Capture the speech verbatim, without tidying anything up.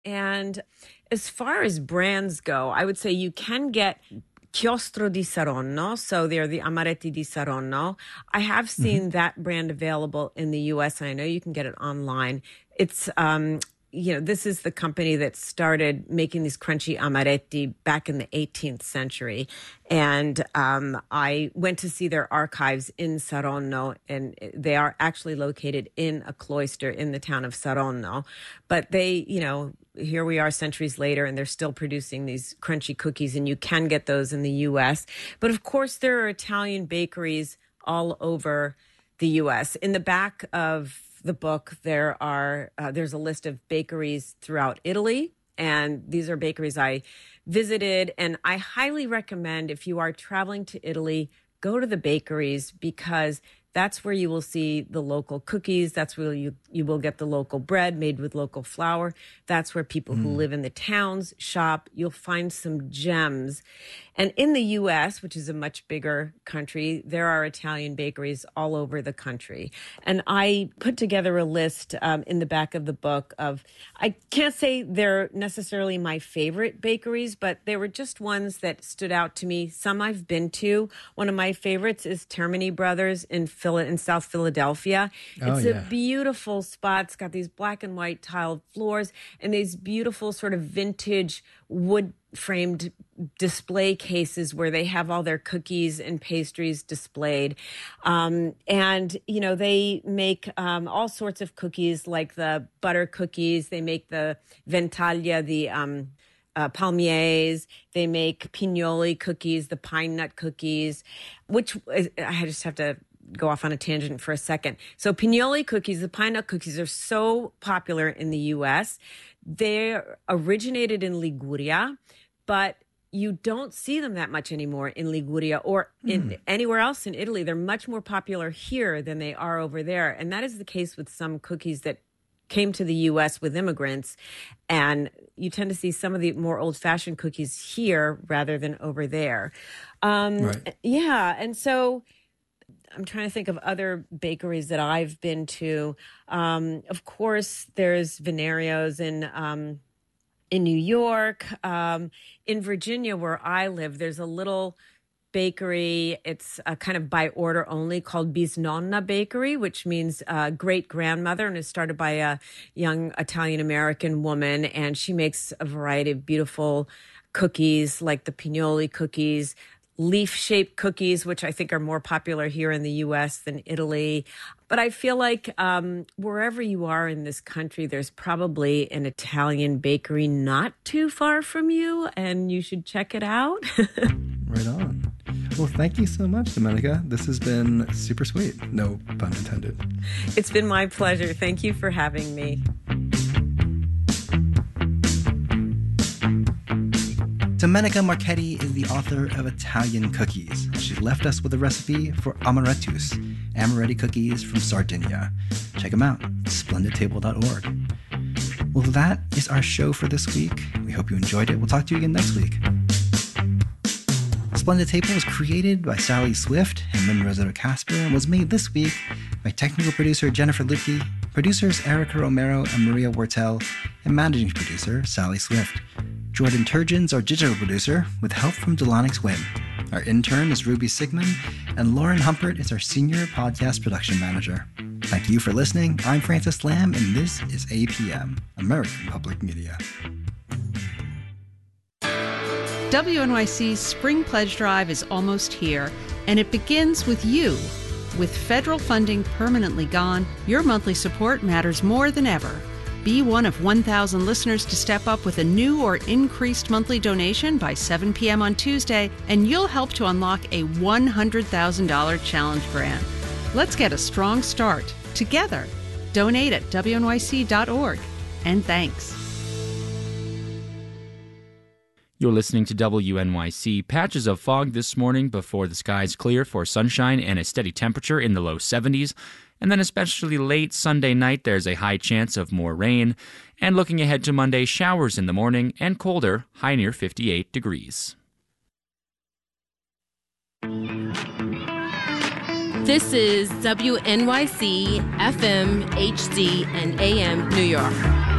And as far as brands go, I would say you can get Chiostro di Saronno. So they're the Amaretti di Saronno. I have seen mm-hmm. that brand available in the U S, and I know you can get it online. It's, um, you know, this is the company that started making these crunchy amaretti back in the eighteenth century. And um, I went to see their archives in Saronno, and they are actually located in a cloister in the town of Saronno. But they, you know, here we are centuries later, and they're still producing these crunchy cookies, and you can get those in the U S. But of course, there are Italian bakeries all over the U S. In the back of the book, there are uh, there's a list of bakeries throughout Italy, and these are bakeries I visited. And I highly recommend, if you are traveling to Italy, go to the bakeries, because that's where you will see the local cookies. That's where you, you will get the local bread made with local flour. That's where people mm. who live in the towns shop. You'll find some gems. And in the U S, which is a much bigger country, there are Italian bakeries all over the country. And I put together a list um, in the back of the book of, I can't say they're necessarily my favorite bakeries, but they were just ones that stood out to me. Some I've been to. One of my favorites is Termini Brothers in Phil- in South Philadelphia. Oh, it's yeah. a beautiful spot. It's got these black and white tiled floors and these beautiful sort of vintage wood framed display cases where they have all their cookies and pastries displayed. Um, and, you know, they make um, all sorts of cookies, like the butter cookies. They make the ventaglia, the um, uh, palmiers. They make pignoli cookies, the pine nut cookies, which is, I just have to go off on a tangent for a second. So pignoli cookies, the pine nut cookies, are so popular in the U S. They originated in Liguria, but you don't see them that much anymore in Liguria or in mm. anywhere else in Italy. They're much more popular here than they are over there. And that is the case with some cookies that came to the U S with immigrants. And you tend to see some of the more old-fashioned cookies here rather than over there. Um, right. Yeah. And so I'm trying to think of other bakeries that I've been to. Um, of course, there's Venario's in um, in New York. Um, in Virginia, where I live, there's a little bakery. It's a kind of by order only, called Bisnonna Bakery, which means uh, great grandmother, and is started by a young Italian American woman. And she makes a variety of beautiful cookies, like the pignoli cookies, leaf-shaped cookies, which I think are more popular here in the U S than Italy. But I feel like um, wherever you are in this country, there's probably an Italian bakery not too far from you, and you should check it out. Right on. Well, thank you so much, Domenica. This has been super sweet. No pun intended. It's been my pleasure. Thank you for having me. Domenica Marchetti is the author of Italian Cookies. She left us with a recipe for amarettus, amaretti cookies from Sardinia. Check them out, splendid table dot org. Well, that is our show for this week. We hope you enjoyed it. We'll talk to you again next week. Splendid Table was created by Sally Swift and Lynn Rosado Casper and was made this week by technical producer Jennifer Lipke, producers Erica Romero and Maria Wortel, and managing producer Sally Swift. Jordan Turgeon's our digital producer, with help from Delanix Wynn. Our intern is Ruby Sigmund, and Lauren Humpert is our senior podcast production manager. Thank you for listening. I'm Francis Lamb, and this is A P M, American Public Media. W N Y C's Spring Pledge Drive is almost here, and it begins with you. With federal funding permanently gone, your monthly support matters more than ever. Be one of one thousand listeners to step up with a new or increased monthly donation by seven p.m. on Tuesday, and you'll help to unlock a one hundred thousand dollars challenge grant. Let's get a strong start together. Donate at W N Y C dot org. And thanks. You're listening to W N Y C. Patches of fog this morning before the skies clear for sunshine and a steady temperature in the low seventies. And then especially late Sunday night, there's a high chance of more rain. And looking ahead to Monday, showers in the morning and colder, high near fifty-eight degrees. This is W N Y C, F M, H D, and A M New York.